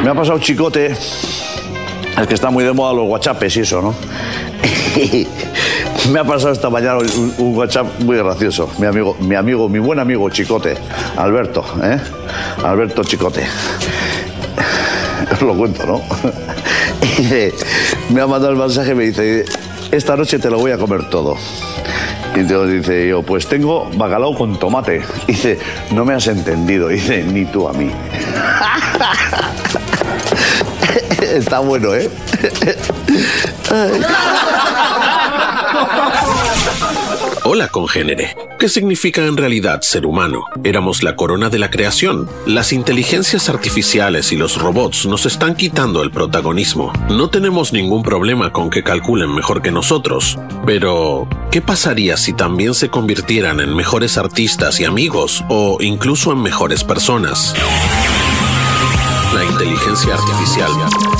Me ha pasado Chicote, es que está muy de moda los WhatsAppes y eso, ¿no? Me ha pasado esta mañana un WhatsApp muy gracioso. Mi buen amigo Chicote, Alberto, ¿eh? Alberto Chicote. Os lo cuento, ¿no? Y dice, me ha mandado el mensaje y me dice, esta noche te lo voy a comer todo. Y entonces dice yo, pues tengo bacalao con tomate. Y dice, no me has entendido. Y dice, ni tú a mí. Está bueno, ¿eh? Hola, congénere. ¿Qué significa en realidad ser humano? Éramos la corona de la creación. Las inteligencias artificiales y los robots nos están quitando el protagonismo. No tenemos ningún problema con que calculen mejor que nosotros. Pero, ¿qué pasaría si también se convirtieran en mejores artistas y amigos, o incluso en mejores personas? La inteligencia artificial